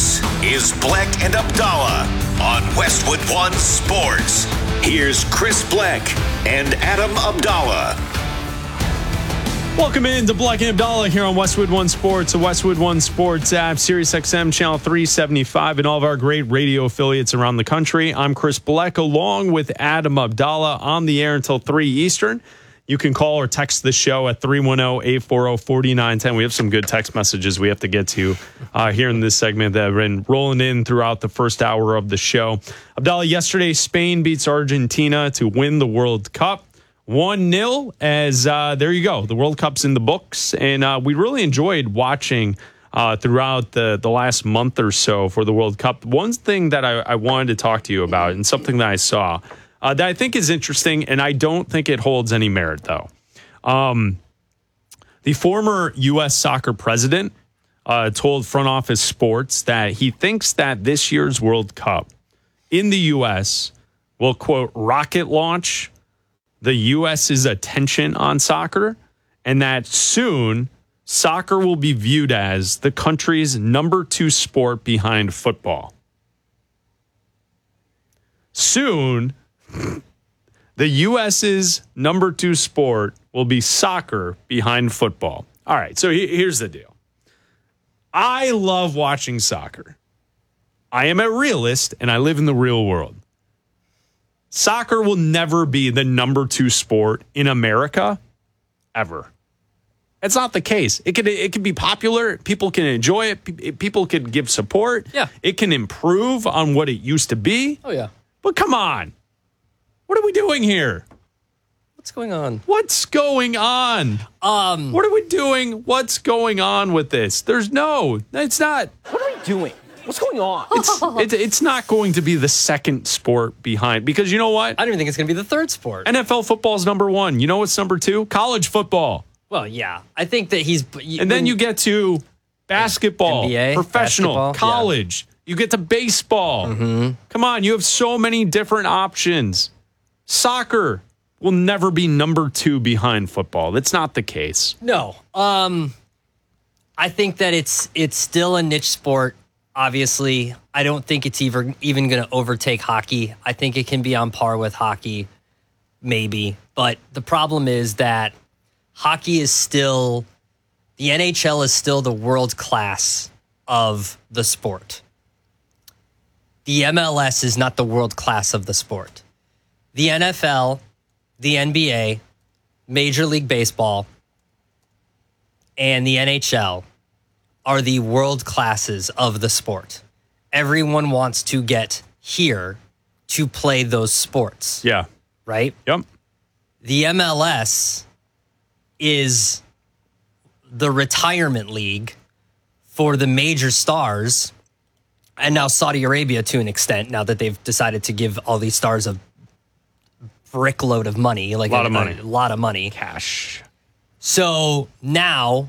This is Bleck and Abdallah on Westwood One Sports. Here's Chris Bleck and Adam Abdallah. Welcome in to Bleck and Abdallah here on Westwood One Sports, the Westwood One Sports app, Sirius XM Channel 375, and all of our great radio affiliates around the country. I'm Chris Bleck, along with Adam Abdallah, on the air until 3 Eastern. You can call or text the show at 310-840-4910. We have some good text messages we have to get to here in this segment that have been rolling in throughout the first hour of the show. Abdallah, yesterday, Spain beats Argentina to win the World Cup. 1-0 as there you go. The World Cup's in the books. And we really enjoyed watching throughout the last month or so for the World Cup. One thing that I wanted to talk to you about, and something that I saw that I think is interesting, and I don't think it holds any merit, though. The former U.S. soccer president told Front Office Sports that he thinks that this year's World Cup in the U.S. will, quote, rocket launch the U.S.'s attention on soccer, and that soon soccer will be viewed as the country's number 2 sport behind football. Soon, the U.S.'s number 2 sport will be soccer behind football. All right, so here's the deal. I love watching soccer. I am a realist, and I live in the real world. Soccer will never be the number 2 sport in America, ever. It's not the case. It can be popular. People can enjoy it. People can give support. Yeah. It can improve on what it used to be. Oh, yeah. But come on. What are we doing here? What's going on? What's going on? What are we doing? What's going on with this? It's not. What are we doing? What's going on? It's not going to be the second sport behind, because you know what? I don't even think it's going to be the third sport. NFL football is number 1. You know what's number 2? College football. Well, yeah. I think that And then you get to basketball, NBA, professional, basketball, college. Yeah. You get to baseball. Mm-hmm. Come on, you have so many different options. Soccer will never be number 2 behind football. That's not the case. No. I think that it's still a niche sport. Obviously, I don't think it's even going to overtake hockey. I think it can be on par with hockey, maybe. But the problem is that hockey is still, the NHL is still the world class of the sport. The MLS is not the world class of the sport. The NFL, the NBA, Major League Baseball, and the NHL are the world classes of the sport. Everyone wants to get here to play those sports. Yeah. Right? Yep. The MLS is the retirement league for the major stars, and now Saudi Arabia to an extent, now that they've decided to give all these stars a brickload of money. Like a lot of money. A lot of money. Cash. So now,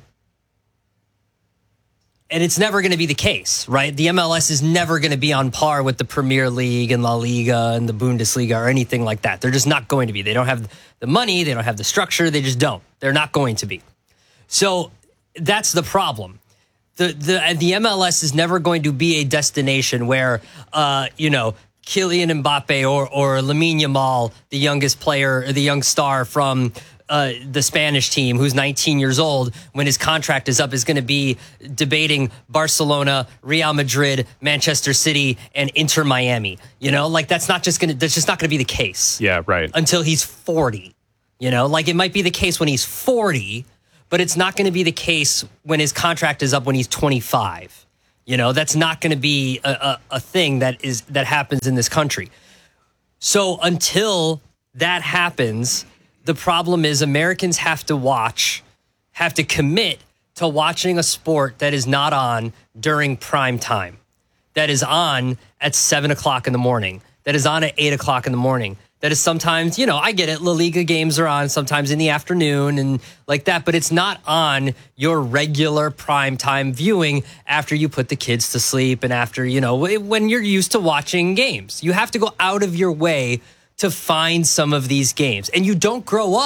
and it's never going to be the case, right? The MLS is never going to be on par with the Premier League and La Liga and the Bundesliga or anything like that. They're just not going to be. They don't have the money. They don't have the structure. They just don't. They're not going to be. So that's the problem. The MLS is never going to be a destination where, Kylian Mbappe or Lamine Yamal, the youngest player, or the young star from the Spanish team, who's 19 years old, when his contract is up, is going to be debating Barcelona, Real Madrid, Manchester City, and Inter Miami. That's just not going to be the case. Yeah, right. Until he's 40. It might be the case when he's 40, but it's not going to be the case when his contract is up when he's 25. That's not going to be a thing that happens in this country. So until that happens, the problem is Americans have to commit to watching a sport that is not on during prime time, that is on at 7 o'clock in the morning, that is on at 8 o'clock in the morning. That is sometimes, I get it. La Liga games are on sometimes in the afternoon and like that, but it's not on your regular primetime viewing after you put the kids to sleep and after, when you're used to watching games. You have to go out of your way to find some of these games. And you don't grow up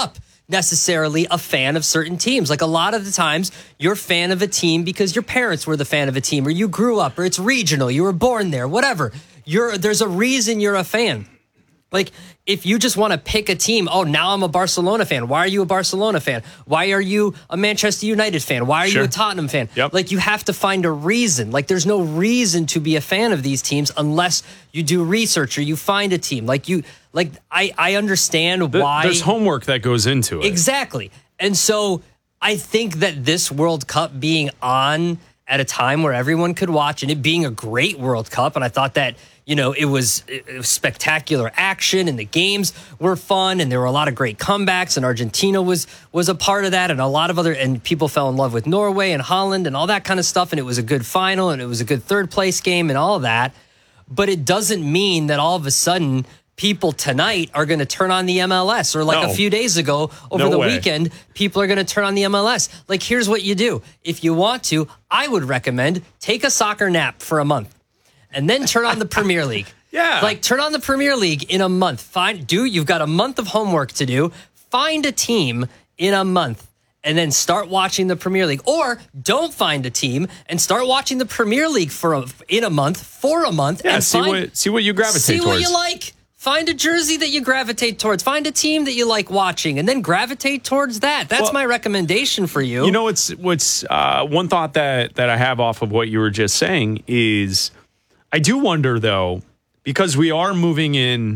necessarily a fan of certain teams. Like a lot of the times you're a fan of a team because your parents were the fan of a team, or you grew up, or it's regional, you were born there, whatever. There's a reason you're a fan. Like, if you just want to pick a team, oh, now I'm a Barcelona fan. Why are you a Barcelona fan? Why are you a Manchester United fan? Why are you a Tottenham fan? Yep. Like, you have to find a reason. Like, there's no reason to be a fan of these teams unless you do research or you find a team. I understand why. There's homework that goes into it. Exactly. And so I think that this World Cup being on at a time where everyone could watch, and it being a great World Cup, and I thought that, it was spectacular action, and the games were fun, and there were a lot of great comebacks, and Argentina was a part of that, and a lot of and people fell in love with Norway and Holland and all that kind of stuff, and it was a good final, and it was a good third place game and all of that. But it doesn't mean that all of a sudden people tonight are going to turn on the MLS, or a few days ago over the weekend, people are going to turn on the MLS. Like, here's what you do. If you want to, I would recommend take a soccer nap for a month and then turn on the Premier League. Yeah. Like, turn on the Premier League in a month. You've got a month of homework to do. Find a team in a month and then start watching the Premier League. Or don't find a team and start watching the Premier League in a month, for a month. Yeah, and see what you gravitate see towards. See what you like. Find a jersey that you gravitate towards. Find a team that you like watching, and then gravitate towards that. That's my recommendation for you. You know, what's one thought that I have off of what you were just saying is, I do wonder, though, because we are moving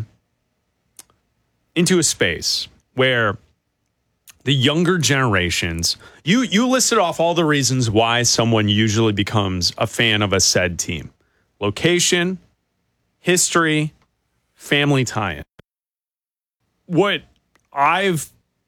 into a space where the younger generations, you listed off all the reasons why someone usually becomes a fan of a said team: location, history, family tie-in. What I've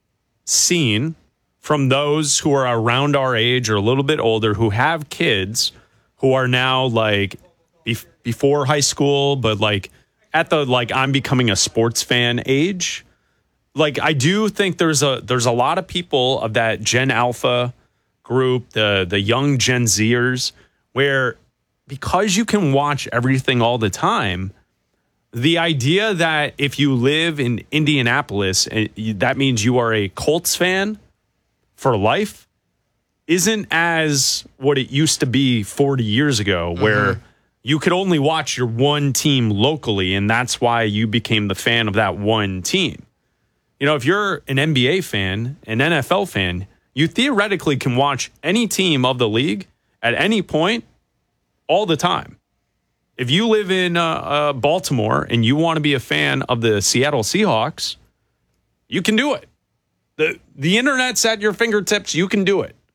seen from those who are around our age or a little bit older who have kids who are now like before high school, but like at the I'm becoming a sports fan age. Like, I do think there's a lot of people of that Gen Alpha group, the young Gen Zers, where because you can watch everything all the time, the idea that if you live in Indianapolis, that means you are a Colts fan for life isn't as what it used to be 40 years ago, where you could only watch your one team locally, and that's why you became the fan of that one team. If you're an NBA fan, an NFL fan, you theoretically can watch any team of the league at any point all the time. If you live in Baltimore and you want to be a fan of the Seattle Seahawks, you can do it. The internet's at your fingertips. You can do it.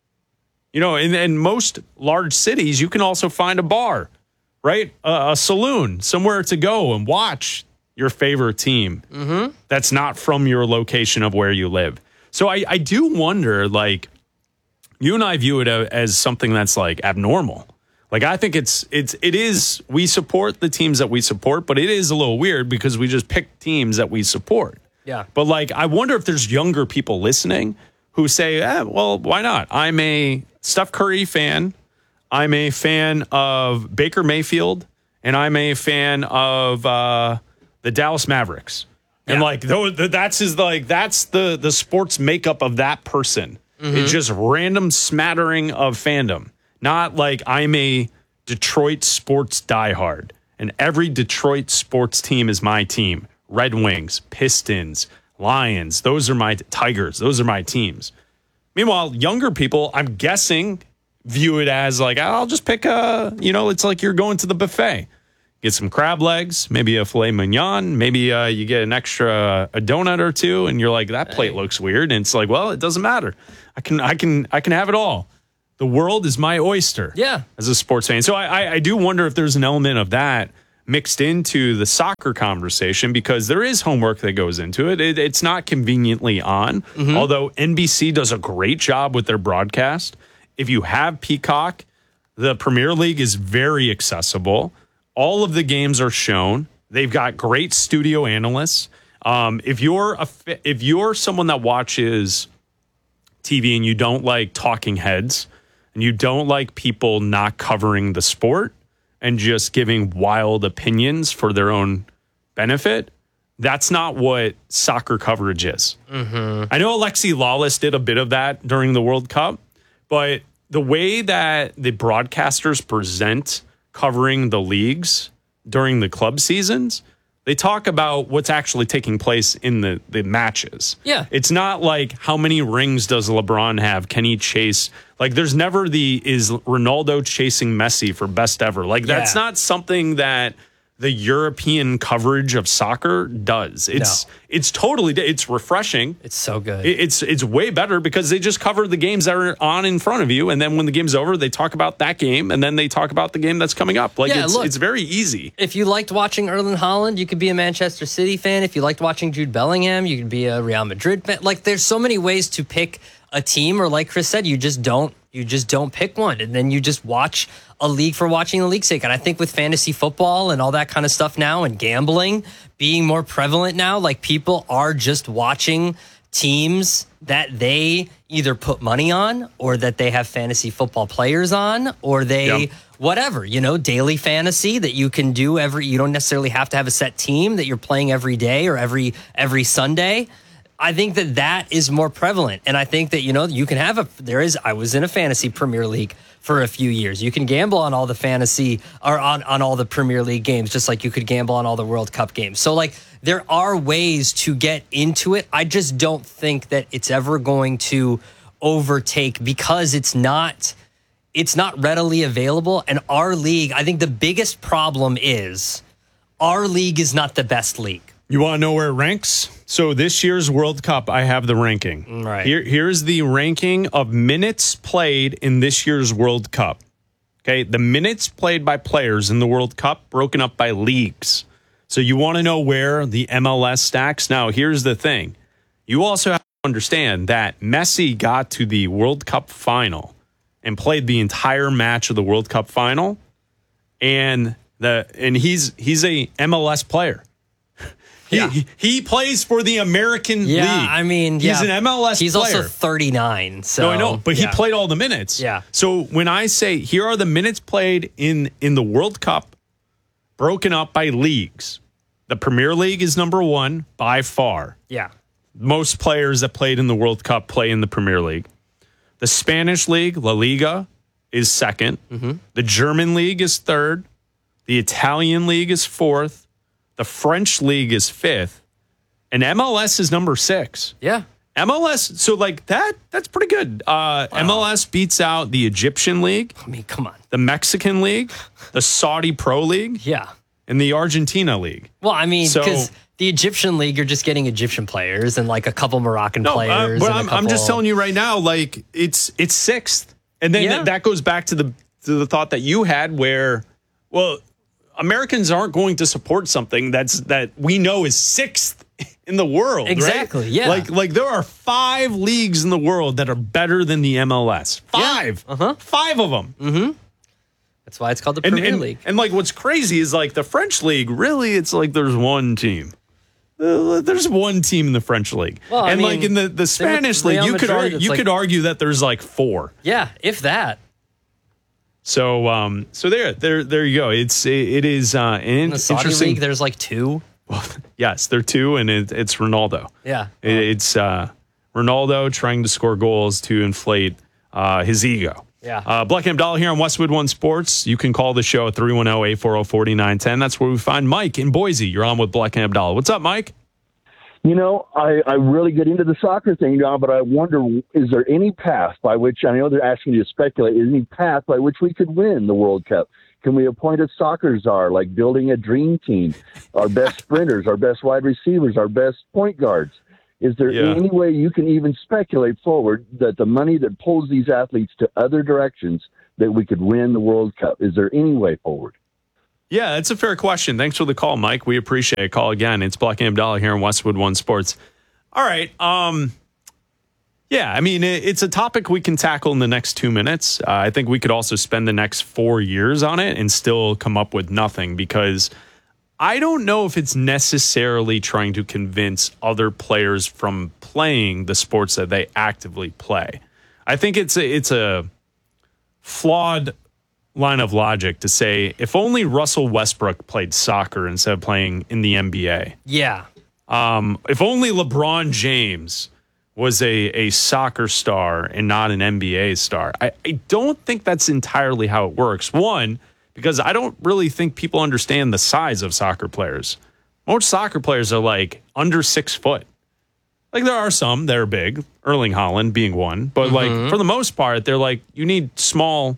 In most large cities, you can also find a bar, right? A saloon, somewhere to go and watch your favorite team that's not from your location of where you live. So I do wonder, like, you and I view it as something that's like abnormal. Like, I think it is, we support the teams that we support, but it is a little weird because we just pick teams that we support. Yeah. But like, I wonder if there's younger people listening who say, well, why not? I'm a Steph Curry fan. I'm a fan of Baker Mayfield, and I'm a fan of the Dallas Mavericks. Yeah. And like, that's the sports makeup of that person. It's just random smattering of fandom. Not like I'm a Detroit sports diehard, and every Detroit sports team is my team. Red Wings, Pistons, Lions, those are my Tigers. Those are my teams. Meanwhile, younger people, I'm guessing, view it as like, I'll just pick it's like you're going to the buffet. Get some crab legs, maybe a filet mignon, maybe you get an extra a donut or two, and you're like, that plate looks weird. And it's like, well, it doesn't matter. I can have it all. The world is my oyster. Yeah. As a sports fan. So I do wonder if there's an element of that mixed into the soccer conversation, because there is homework that goes into it. It's not conveniently on, although NBC does a great job with their broadcast. If you have Peacock, the Premier League is very accessible. All of the games are shown. They've got great studio analysts. If you're someone that watches TV and you don't like talking heads, and you don't like people not covering the sport and just giving wild opinions for their own benefit, That's not what soccer coverage is. I know Alexi Lawless did a bit of that during the World Cup, but the way that the broadcasters present covering the leagues during the club seasons, they talk about what's actually taking place in the matches. Yeah. It's not like how many rings does LeBron have? Can he chase? Like there's never is Ronaldo chasing Messi for best ever? Like that's not something that the European coverage of soccer does. It's totally, it's refreshing. It's so good. It's way better because they just cover the games that are on in front of you. And then when the game's over, they talk about that game. And then they talk about the game that's coming up. Like it's very easy. If you liked watching Erling Haaland, you could be a Manchester City fan. If you liked watching Jude Bellingham, you could be a Real Madrid fan. Like there's so many ways to pick a team, or like Chris said, you just don't pick one, and then you just watch a league for watching the league's sake. And I think with fantasy football and all that kind of stuff now, and gambling being more prevalent now, like people are just watching teams that they either put money on, or that they have fantasy football players on, or they whatever, daily fantasy that you can do you don't necessarily have to have a set team that you're playing every day or every Sunday. I think that is more prevalent. And I think that, you can I was in a fantasy Premier League for a few years. You can gamble on all the fantasy or on all the Premier League games, just like you could gamble on all the World Cup games. So like there are ways to get into it. I just don't think that it's ever going to overtake because it's not readily available. And our league, I think the biggest problem is our league is not the best league. You want to know where it ranks? So this year's World Cup, I have the ranking. Right. Here's the ranking of minutes played in this year's World Cup. Okay, the minutes played by players in the World Cup broken up by leagues. So you want to know where the MLS stacks? Now, here's the thing. You also have to understand that Messi got to the World Cup final and played the entire match of the World Cup final, and he's a MLS player. He plays for the American League. I mean, he's an MLS He's player. also 39. So No, I know, but he played all the minutes. Yeah. So when I say here are the minutes played in the World Cup broken up by leagues, the Premier League is number one by far. Yeah. Most players that played in the World Cup play in the Premier League. The Spanish League, La Liga, is second. Mm-hmm. The German League is third. The Italian League is fourth. The French League is fifth, and MLS is number 6. Yeah. MLS, so like that's pretty good. MLS beats out the Egyptian League. I mean, come on. The Mexican League, the Saudi Pro League, Yeah. and the Argentina League. Well, I mean, because the Egyptian League, you're just getting Egyptian players and like a couple Moroccan players. But and I'm just telling you right now, like it's 6th, and then that goes back to the thought that you had, where, well, Americans aren't going to support something that we know is 6th in the world. Exactly. Right? Yeah. Like there are 5 leagues in the world that are better than the MLS. 5. Yeah. 5 of them. Mm-hmm. That's why it's called the Premier League. And like what's crazy is like the French League, really, it's like there's one team. There's one team in the French League. Well, and I like mean, in the Spanish League, you could argue that there's like 4. Yeah, if that. So there you go. It is In the Saudi interesting. League, there's like 2. Well, yes, there are 2, and it's Ronaldo. Yeah. It's Ronaldo trying to score goals to inflate his ego. Yeah. Black and Abdallah here on Westwood One Sports. You can call the show at 310-840-4910. That's where we find Mike in Boise. You're on with Black and Abdallah. What's up, Mike? I really get into the soccer thing now, but I wonder, is there any path by which, I know they're asking you to speculate, is there any path by which we could win the World Cup? Can we appoint a soccer czar, like building a dream team, our best sprinters, our best wide receivers, our best point guards? Is there any way you can even speculate forward that the money that pulls these athletes to other directions, that we could win the World Cup? Is there any way forward? Yeah, that's a fair question. Thanks for the call, Mike. We appreciate it. Call again. It's Black and Abdallah here on Westwood One Sports. All right. Yeah, I mean, it's a topic we can tackle in the next 2 minutes. I think we could also spend the next 4 years on it and still come up with nothing, because I don't know if it's necessarily trying to convince other players from playing the sports that they actively play. I think it's a flawed line of logic to say if only Russell Westbrook played soccer instead of playing in the NBA. Yeah. If only LeBron James was a soccer star and not an NBA star. I don't think that's entirely how it works. One, because I don't really think people understand the size of soccer players. Most soccer players are like under 6 foot. Like there are some that are big, Erling Haaland being one, but like for the most part, they're like, you need small,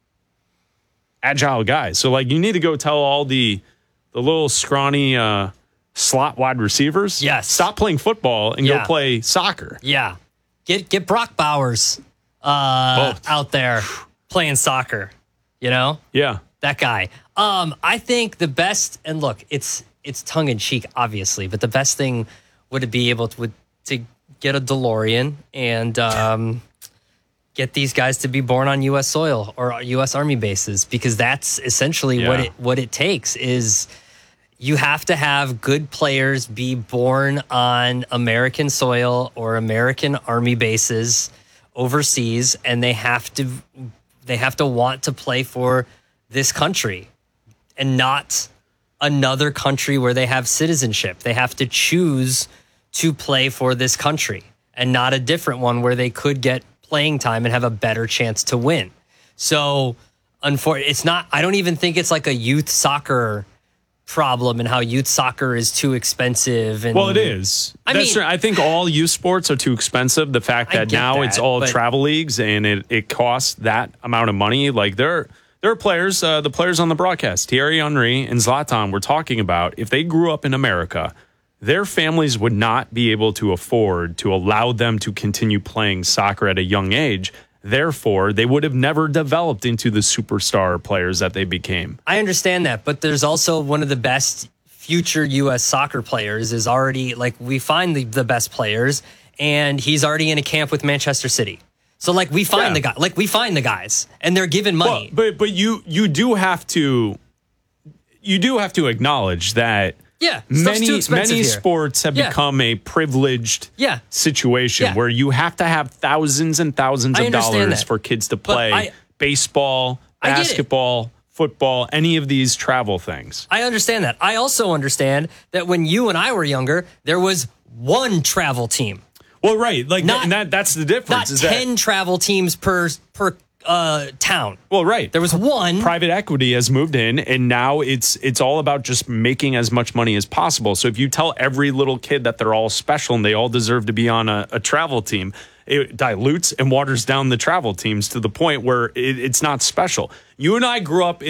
agile guys. So like you need to go tell all the little scrawny slot wide receivers, yes, stop playing football and go play soccer. Yeah. Get Brock Bowers out there playing soccer, you know? Yeah. That guy. I think the best, and look, it's tongue in cheek, obviously, but the best thing would be able to get a DeLorean and get these guys to be born on U.S. soil or U.S. Army bases, because that's essentially what it takes. Is you have to have good players be born on American soil or American Army bases overseas, and they have to want to play for this country and not another country where they have citizenship. They have to choose to play for this country and not a different one where they could get playing time and have a better chance to win. So, it's not, I don't even think it's like a youth soccer problem and how youth soccer is too expensive. And, well, it is. I think all youth sports are too expensive. The fact that now it's all travel leagues and it costs that amount of money. Like there are players, the players on the broadcast, Thierry Henry and Zlatan, were talking about if they grew up in America, their families would not be able to afford to allow them to continue playing soccer at a young age. Therefore, they would have never developed into the superstar players that they became. I understand that, but there's also one of the best future U.S. soccer players is already, like, we find the best players, and he's already in a camp with Manchester City. So, like, we find the guys, and they're given money. Well, but you do have to acknowledge that many sports have become a privileged situation where you have to have thousands and thousands of dollars for kids to play baseball, basketball, football, any of these travel things. I understand that. I also understand that when you and I were younger, there was one travel team. Well, right. Like, that's the difference. Not 10 travel teams per town. Well, right. There was one. Private equity has moved in, and now it's all about just making as much money as possible. So if you tell every little kid that they're all special and they all deserve to be on a travel team, it dilutes and waters down the travel teams to the point where it's not special. You and I grew up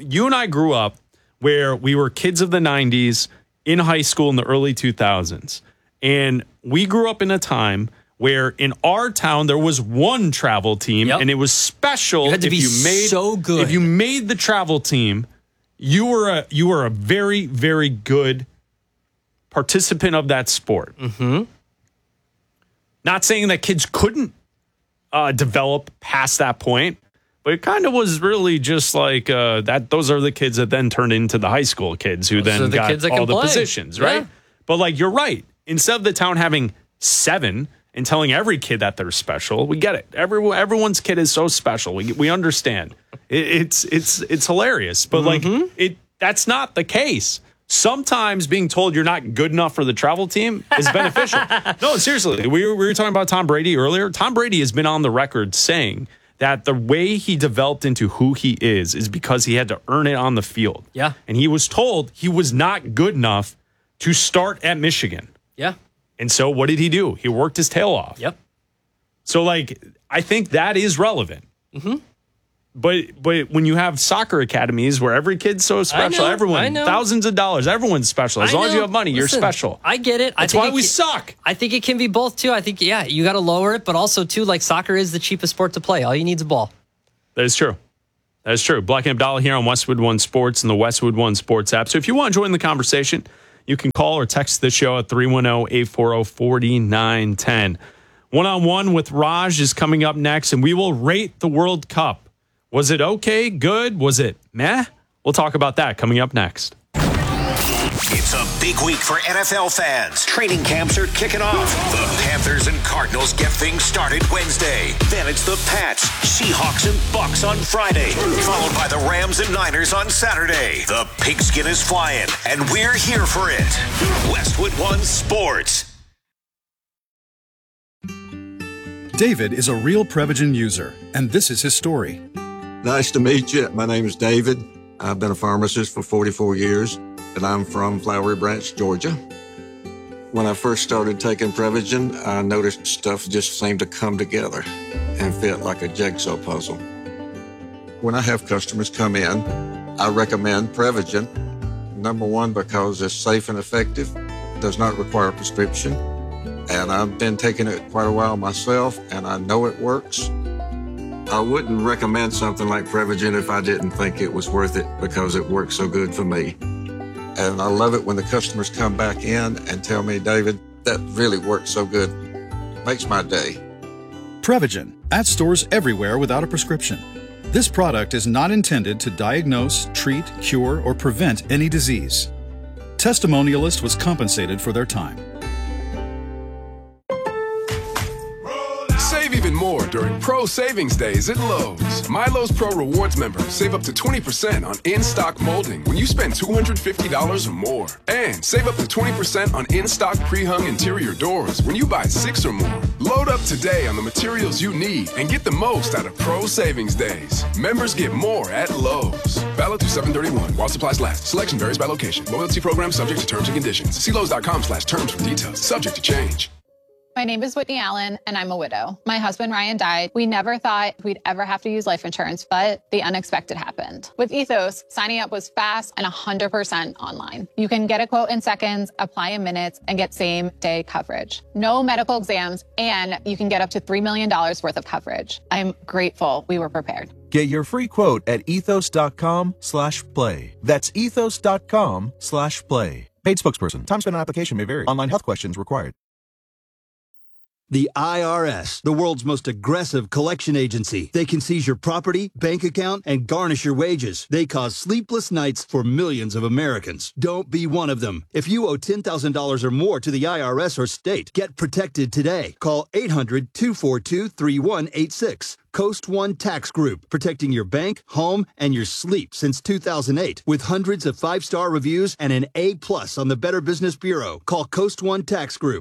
where we were kids of the 90s in high school in the early 2000s. And we grew up in a time where in our town there was one travel team, and it was special. You had to be so good. If you made the travel team, you were a very, very good participant of that sport. Mm-hmm. Not saying that kids couldn't develop past that point, but it kind of was really just like that. Those are the kids that then turned into the high school kids who then got all the positions, right? Yeah. But like, you're right. Instead of the town having 7 and telling every kid that they're special, we get it. Everyone's kid is so special. We understand. It's hilarious, but that's not the case. Sometimes being told you're not good enough for the travel team is beneficial. No, seriously. We were talking about Tom Brady earlier. Tom Brady has been on the record saying that the way he developed into who he is because he had to earn it on the field. Yeah. And he was told he was not good enough to start at Michigan. Yeah. And so what did he do? He worked his tail off. Yep. So, like, I think that is relevant. Mm-hmm. But when you have soccer academies where every kid's so special, everyone, thousands of dollars, everyone's special. As long as you have money, you're special. I get it. That's why we suck. I think it can be both, too. I think, you got to lower it. But also, too, like, soccer is the cheapest sport to play. All you need is a ball. That is true. That is true. Black and Abdallah here on Westwood One Sports and the Westwood One Sports app. So if you want to join the conversation, you can call or text the show at 310-840-4910. One-on-one with Raj is coming up next, and we will rate the World Cup. Was it okay? Good? Was it meh? We'll talk about that coming up next. It's a big week for NFL fans. Training camps are kicking off. The Panthers and Cardinals get things started Wednesday. Then it's the Pats, Seahawks, and Bucks on Friday, followed by the Rams and Niners on Saturday. The pigskin is flying, and we're here for it. Westwood One Sports. David is a real Prevagen user, and this is his story. Nice to meet you. My name is David. I've been a pharmacist for 44 years, and I'm from Flowery Branch, Georgia. When I first started taking Prevagen, I noticed stuff just seemed to come together and fit like a jigsaw puzzle. When I have customers come in, I recommend Prevagen. Number one, because it's safe and effective, does not require a prescription, and I've been taking it quite a while myself, and I know it works. I wouldn't recommend something like Prevagen if I didn't think it was worth it because it works so good for me. And I love it when the customers come back in and tell me, David, that really works so good. Makes my day. Prevagen, at stores everywhere without a prescription. This product is not intended to diagnose, treat, cure, or prevent any disease. Testimonialist was compensated for their time. Save even more during Pro Savings Days at Lowe's. Milo's Pro Rewards members save up to 20% on in-stock molding when you spend $250 or more. And save up to 20% on in-stock pre-hung interior doors when you buy 6 or more. Load up today on the materials you need and get the most out of Pro Savings Days. Members get more at Lowe's. Valid through 7/31 while supplies last. Selection varies by location. Loyalty program subject to terms and conditions. See Lowe's.com/terms for details. Subject to change. My name is Whitney Allen, and I'm a widow. My husband, Ryan, died. We never thought we'd ever have to use life insurance, but the unexpected happened. With Ethos, signing up was fast and 100% online. You can get a quote in seconds, apply in minutes, and get same-day coverage. No medical exams, and you can get up to $3 million worth of coverage. I'm grateful we were prepared. Get your free quote at ethos.com/play. That's ethos.com/play. Paid spokesperson. Time spent on application may vary. Online health questions required. The IRS, the world's most aggressive collection agency. They can seize your property, bank account, and garnish your wages. They cause sleepless nights for millions of Americans. Don't be one of them. If you owe $10,000 or more to the IRS or state, get protected today. Call 800-242-3186. Coast One Tax Group, protecting your bank, home, and your sleep since 2008. With hundreds of 5-star reviews and an A+ on the Better Business Bureau. Call Coast One Tax Group,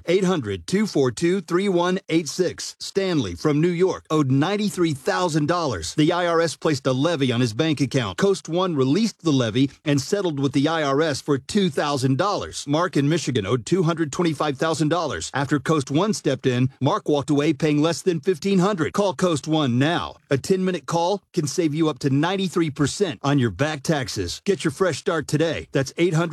800-242-3186. Stanley from New York owed $93,000. The IRS placed a levy on his bank account. Coast One released the levy and settled with the IRS for $2,000. Mark in Michigan owed $225,000. After Coast One stepped in, Mark walked away paying less than $1,500. Call Coast One now. A 10-minute call can save you up to 93% on your back taxes. Get your fresh start today. That's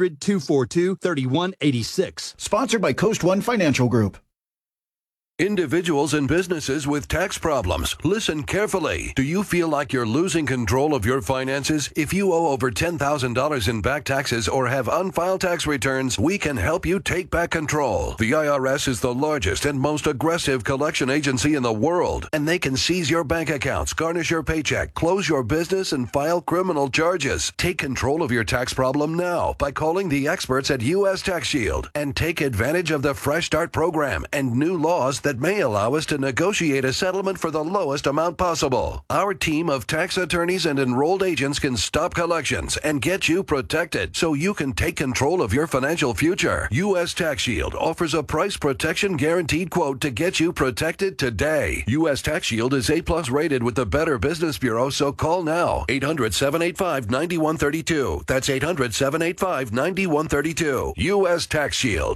800-242-3186. Sponsored by Coast One Financial Group. Individuals and businesses with tax problems, listen carefully. Do you feel like you're losing control of your finances? If you owe over $10,000 in back taxes or have unfiled tax returns, we can help you take back control. The IRS is the largest and most aggressive collection agency in the world, and they can seize your bank accounts, garnish your paycheck, close your business, and file criminal charges. Take control of your tax problem now by calling the experts at U.S. Tax Shield and take advantage of the Fresh Start program and new laws that may allow us to negotiate a settlement for the lowest amount possible. Our team of tax attorneys and enrolled agents can stop collections and get you protected so you can take control of your financial future. U.S. Tax Shield offers a price protection guaranteed quote to get you protected today. U.S. Tax Shield is A+ rated with the Better Business Bureau, so call now. 800-785-9132. That's 800-785-9132. U.S. Tax Shield.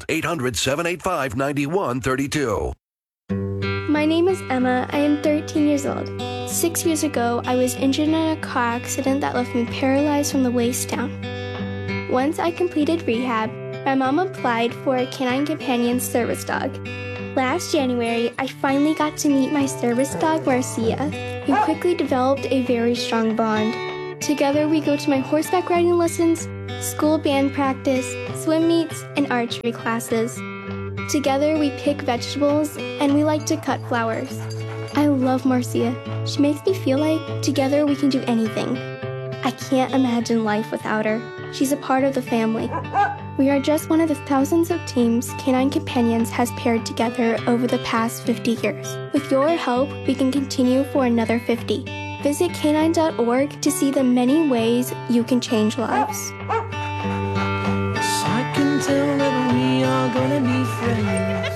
800-785-9132. My name is Emma. I am 13 years old. 6 years ago, I was injured in a car accident that left me paralyzed from the waist down. Once I completed rehab, my mom applied for a Canine Companion service dog. Last January, I finally got to meet my service dog, Marcia, who quickly developed a very strong bond. Together, we go to my horseback riding lessons, school band practice, swim meets, and archery classes. Together, we pick vegetables, and we like to cut flowers. I love Marcia. She makes me feel like together we can do anything. I can't imagine life without her. She's a part of the family. We are just one of the thousands of teams Canine Companions has paired together over the past 50 years. With your help, we can continue for another 50. Visit canine.org to see the many ways you can change lives. I can tell that we are gonna be friends.